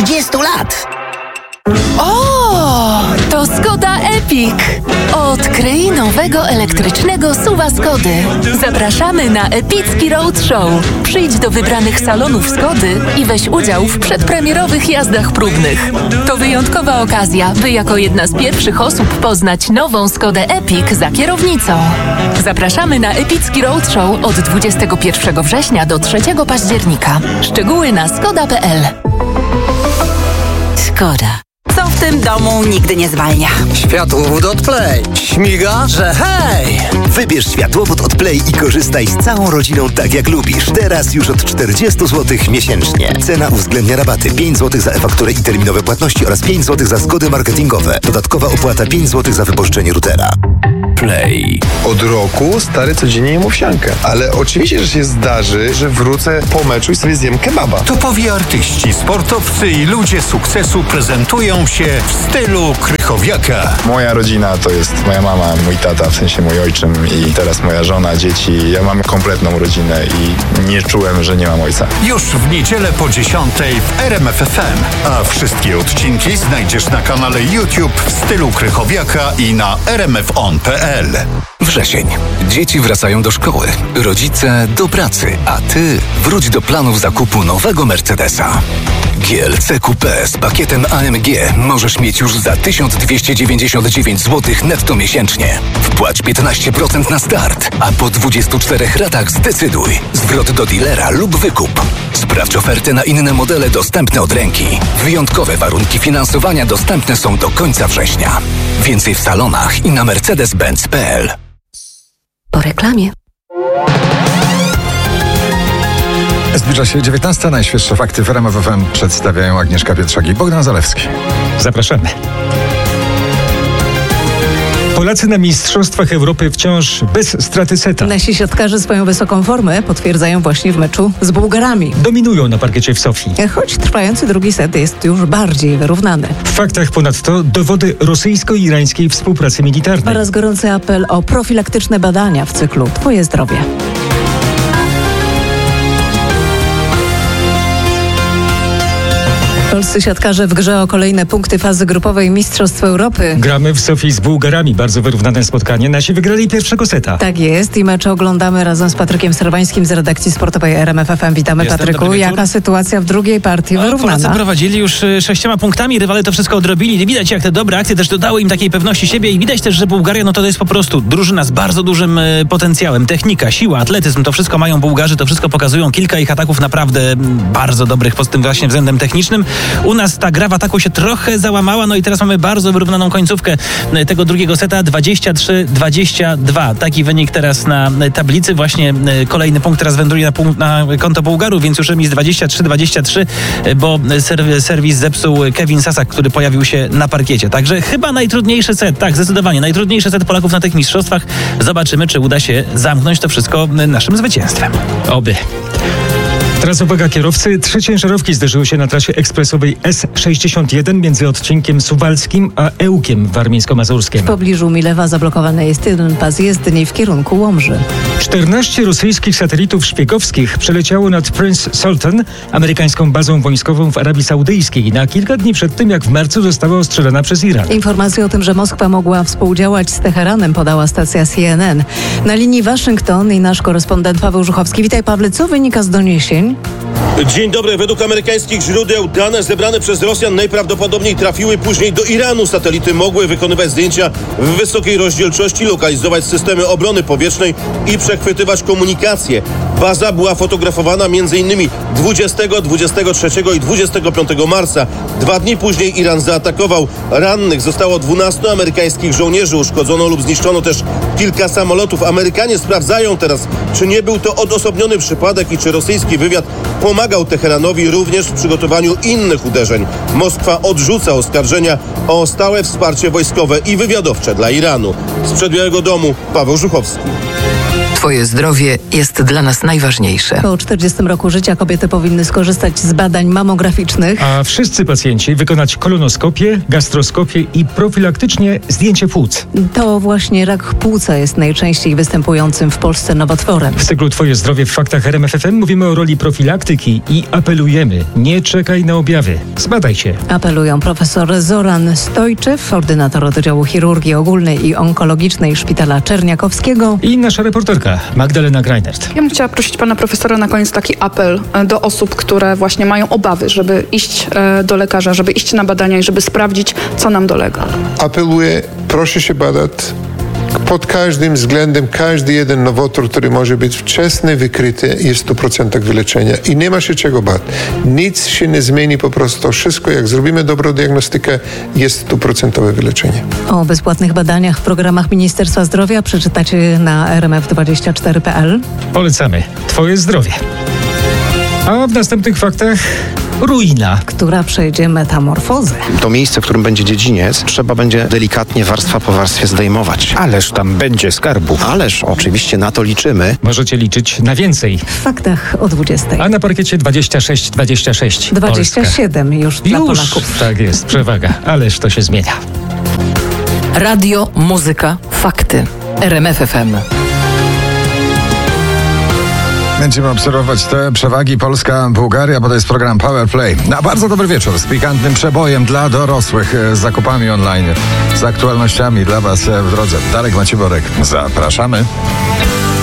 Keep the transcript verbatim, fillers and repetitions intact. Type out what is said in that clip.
trzydziestu lat. O, to Skoda Epic. Odkryj nowego elektrycznego suwa Skody. Zapraszamy na epicki roadshow. Przyjdź do wybranych salonów Skody i weź udział w przedpremierowych jazdach próbnych. To wyjątkowa okazja, by jako jedna z pierwszych osób poznać nową Skodę Epic za kierownicą. Zapraszamy na epicki roadshow od dwudziestego pierwszego września do trzeciego października. Szczegóły na skoda kropka p l. Skoda. Co w tym domu nigdy nie zwalnia? Światłowód od Play. Śmiga, że hej! Wybierz światłowód od Play i korzystaj z całą rodziną tak jak lubisz. Teraz już od czterdzieści złotych miesięcznie. Cena uwzględnia rabaty pięć złotych za e-fakturę i terminowe płatności oraz pięć złotych za zgody marketingowe. Dodatkowa opłata pięć złotych za wypożyczenie routera. Play. Od roku stary codziennie jem owsiankę. Ale oczywiście, że się zdarzy, że wrócę po meczu i sobie zjem kebaba. Topowi artyści, sportowcy i ludzie sukcesu prezentują się w stylu Krychowiaka. Moja rodzina to jest moja mama, mój tata, w sensie mój ojczym i teraz moja żona, dzieci. Ja mam kompletną rodzinę i nie czułem, że nie mam ojca. Już w niedzielę po dziesiątej w R M F F M. A wszystkie odcinki znajdziesz na kanale YouTube w stylu Krychowiaka i na r m f on kropka p l. Wrzesień. Dzieci wracają do szkoły, rodzice do pracy, a ty wróć do planów zakupu nowego Mercedesa. G L C Coupé z pakietem A M G możesz mieć już za tysiąc dwieście dziewięćdziesiąt dziewięć złotych netto miesięcznie. Wpłać piętnaście procent na start, a po dwudziestu czterech ratach zdecyduj. Zwrot do dealera lub wykup. Sprawdź oferty na inne modele dostępne od ręki. Wyjątkowe warunki finansowania dostępne są do końca września. Więcej w salonach i na mercedes benz kropka p l. Po reklamie. Zbliża się dziewiętnasta. Najświeższe fakty w R M F F M przedstawiają Agnieszka Pietrzak i Bogdan Zalewski. Zapraszamy. Polacy na Mistrzostwach Europy wciąż bez straty seta. Nasi siatkarze swoją wysoką formę potwierdzają właśnie w meczu z Bułgarami. Dominują na parkiecie w Sofii. Choć trwający drugi set jest już bardziej wyrównany. W faktach ponadto dowody rosyjsko-irańskiej współpracy militarnej. Oraz gorący apel o profilaktyczne badania w cyklu Twoje zdrowie. Polscy siatkarze w grze o kolejne punkty fazy grupowej Mistrzostw Europy. Gramy w Sofii z Bułgarami. Bardzo wyrównane spotkanie. Nasi wygrali pierwszego seta. Tak jest i mecz oglądamy razem z Patrykiem Serwańskim z redakcji sportowej R M F F M. Witamy. Jestem, Patryku. Jaka sytuacja w drugiej partii? Wyrównana. Polacy prowadzili już sześcioma punktami, rywale to wszystko odrobili. Widać, jak te dobre akcje też dodały im takiej pewności siebie i widać też, że Bułgaria no to jest po prostu drużyna z bardzo dużym e, potencjałem. Technika, siła, atletyzm, to wszystko mają Bułgarzy, to wszystko pokazują. Kilka ich ataków naprawdę m, bardzo dobrych pod tym właśnie względem technicznym. U nas ta gra w ataku się trochę załamała, no i teraz mamy bardzo wyrównaną końcówkę tego drugiego seta, dwadzieścia trzy dwadzieścia dwa. Taki wynik teraz na tablicy. Właśnie kolejny punkt teraz wędruje na, punkt, na konto Bułgarów, więc już remis dwadzieścia trzy dwadzieścia trzy, bo serwis, serwis zepsuł Kevin Sasak, który pojawił się na parkiecie. Także chyba najtrudniejszy set, tak, zdecydowanie, najtrudniejszy set Polaków na tych mistrzostwach. Zobaczymy, czy uda się zamknąć to wszystko naszym zwycięstwem. Oby. Teraz uwaga kierowcy. Trzy ciężarówki zderzyły się na trasie ekspresowej S sześćdziesiąt jeden między odcinkiem Suwalskim a Ełkiem warmińsko-mazurskim. W pobliżu Milewa zablokowany jest jeden pas jezdni w kierunku Łomży. czternaście rosyjskich satelitów szpiegowskich przeleciało nad Prince Sultan, amerykańską bazą wojskową w Arabii Saudyjskiej, na kilka dni przed tym, jak w marcu została ostrzelana przez Iran. Informacje o tym, że Moskwa mogła współdziałać z Teheranem, podała stacja C N N. Na linii Waszyngton i nasz korespondent Paweł Żuchowski. Witaj, Pawle, co wynika z doniesień? Dzień dobry. Według amerykańskich źródeł dane zebrane przez Rosjan najprawdopodobniej trafiły później do Iranu. Satelity mogły wykonywać zdjęcia w wysokiej rozdzielczości, lokalizować systemy obrony powietrznej i przechwytywać komunikację. Baza była fotografowana m.in. dwudziestego, dwudziestego trzeciego i dwudziestego piątego marca. Dwa dni później Iran zaatakował. Rannych zostało dwunastu amerykańskich żołnierzy. Uszkodzono lub zniszczono też kilka samolotów. Amerykanie sprawdzają teraz, czy nie był to odosobniony przypadek i czy rosyjski wywiad pomagał Teheranowi również w przygotowaniu innych uderzeń. Moskwa odrzuca oskarżenia o stałe wsparcie wojskowe i wywiadowcze dla Iranu. Z Białego Domu Paweł Żuchowski. Twoje zdrowie jest dla nas najważniejsze. Po czterdziestym roku życia kobiety powinny skorzystać z badań mamograficznych. A wszyscy pacjenci wykonać kolonoskopię, gastroskopię i profilaktycznie zdjęcie płuc. To właśnie rak płuca jest najczęściej występującym w Polsce nowotworem. W cyklu Twoje zdrowie w faktach R M F F M mówimy o roli profilaktyki i apelujemy: nie czekaj na objawy. Zbadaj się. Apelują profesor Zoran Stojczew, ordynator oddziału chirurgii ogólnej i onkologicznej Szpitala Czerniakowskiego, i nasza reporterka Magdalena Greinert. Ja bym chciała prosić pana profesora na koniec taki apel do osób, które właśnie mają obawy, żeby iść do lekarza, żeby iść na badania i żeby sprawdzić, co nam dolega. Apeluję, proszę się badać. Pod każdym względem, każdy jeden nowotwór, który może być wczesny, wykryty, jest w stu procentach wyleczenia i nie ma się czego bać. Nic się nie zmieni, po prostu wszystko, jak zrobimy dobrą diagnostykę, jest stuprocentowe wyleczenie. O bezpłatnych badaniach w programach Ministerstwa Zdrowia przeczytacie na r m f dwadzieścia cztery kropka p l. Polecamy. Twoje zdrowie. A w następnych faktach ruina, która przejdzie metamorfozę. To miejsce, w którym będzie dziedziniec, trzeba będzie delikatnie warstwa po warstwie zdejmować. Ależ tam będzie skarbów. Ależ oczywiście na to liczymy. Możecie liczyć na więcej. W faktach o dwudziestej. A na parkiecie dwadzieścia sześć dwadzieścia sześć. dwadzieścia siedem Polska. już dla już, Polaków. Tak jest, przewaga. Ależ to się zmienia. Radio, muzyka, fakty. R M F F M. Będziemy obserwować te przewagi Polska-Bułgaria, bo to jest program Power Play. Na bardzo dobry wieczór z pikantnym przebojem dla dorosłych, z zakupami online, z aktualnościami dla Was w drodze. Darek Maciborek, zapraszamy.